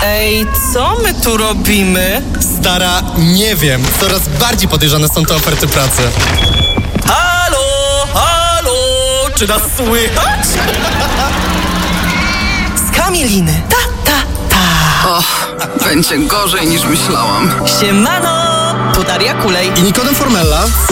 Ej, co my tu robimy? Stara, nie wiem. Coraz bardziej podejrzane są te oferty pracy. Halo, halo, czy nas słychać? Z Kamiliny. Och, będzie gorzej niż myślałam. Siemano, tu Daria Kulej. I Nikodem Formella.